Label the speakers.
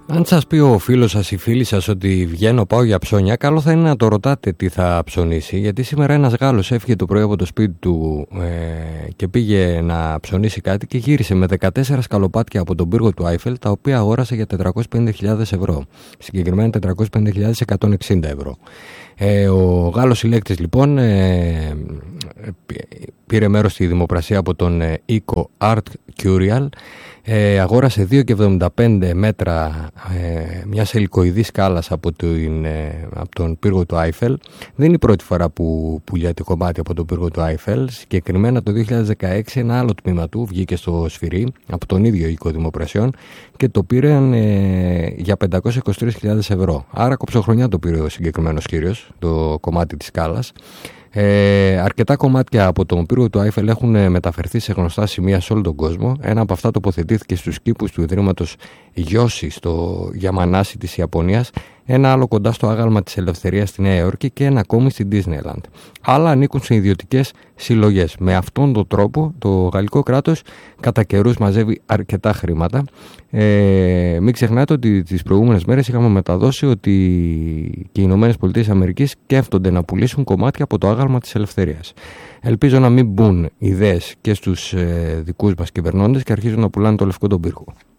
Speaker 1: Αν σας πει ο φίλος σας ή φίλη σας ότι βγαίνω, πάω για ψώνια, καλό θα είναι να το ρωτάτε τι θα ψωνίσει, γιατί σήμερα ένας Γάλλος έφυγε το πρωί από το σπίτι του και πήγε να ψωνίσει κάτι και γύρισε με 14 σκαλοπάτια από τον πύργο του Άιφελ, τα οποία αγόρασε για 450.000 ευρώ. Συγκεκριμένα 450.160 ευρώ. Ο Γάλλος συλλέκτης λοιπόν πήρε μέρος στη δημοπρασία από τον οίκο Art Curial. Αγόρασε 2,75 μέτρα μιας ελικοειδής σκάλας από τον πύργο του Άιφελ. Δεν είναι η πρώτη φορά που πουλιάται κομμάτι από τον πύργο του Άιφελ. Συγκεκριμένα το 2016 ένα άλλο τμήμα του βγήκε στο Σφυρί από τον ίδιο οίκο δημοπρασιών και το πήραν για 523.000 ευρώ. Άρα κοψοχρονιά το πήρε ο συγκεκριμένος κύριος, το κομμάτι της σκάλας. Αρκετά κομμάτια από τον πύργο του Άιφελ έχουν μεταφερθεί σε γνωστά σημεία σε όλο τον κόσμο. Ένα από αυτά τοποθετήθηκε στους κήπους του Ιδρύματος Γιώση στο Γιαμανάσι της Ιαπωνίας, ένα άλλο κοντά στο άγαλμα της Ελευθερίας στη Νέα Υόρκη και ένα ακόμη στην Disneyland. Άλλα ανήκουν σε ιδιωτικές συλλογές. Με αυτόν τον τρόπο το γαλλικό κράτος κατά καιρούς μαζεύει αρκετά χρήματα. Μην ξεχνάτε ότι τις προηγούμενες μέρες είχαμε μεταδώσει ότι και οι ΗΠΑ σκέφτονται να πουλήσουν κομμάτια από το άγαλμα της Ελευθερίας. Ελπίζω να μην μπουν ιδέες και στους δικούς μας κυβερνώντες και αρχίζουν να πουλάνε το λευκό τον πύργο.